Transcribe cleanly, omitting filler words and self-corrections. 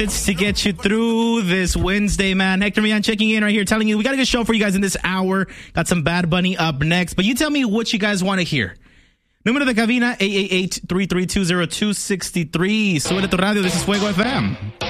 It's to get you through this Wednesday, man. Hector Mian checking in right here, telling you we got a good show for you guys in this hour. Got some Bad Bunny up next, but you tell me what you guys want to hear. Número de cabina 888-3320263. Sube tu radio. This is Fuego FM.